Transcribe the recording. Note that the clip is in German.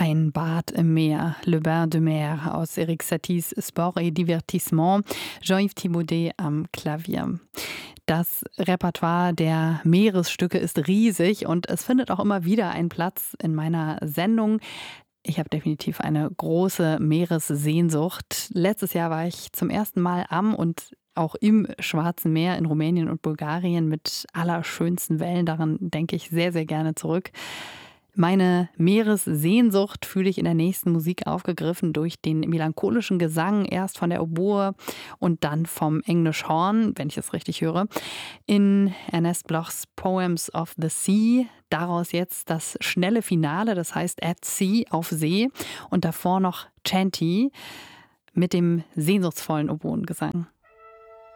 Ein Bad im Meer, Le Bain de Mer aus Erik Saties Sport et Divertissement, Jean-Yves Thibaudet am Klavier. Das Repertoire der Meeresstücke ist riesig und es findet auch immer wieder einen Platz in meiner Sendung. Ich habe definitiv eine große Meeressehnsucht. Letztes Jahr war ich zum ersten Mal am und auch im Schwarzen Meer in Rumänien und Bulgarien mit allerschönsten Wellen. Daran denke ich sehr, sehr gerne zurück. Meine Meeressehnsucht fühle ich in der nächsten Musik aufgegriffen durch den melancholischen Gesang, erst von der Oboe und dann vom Englischhorn, wenn ich es richtig höre, in Ernest Blochs Poems of the Sea. Daraus jetzt das schnelle Finale, das heißt At Sea, auf See, und davor noch Chanty mit dem sehnsuchtsvollen Oboengesang.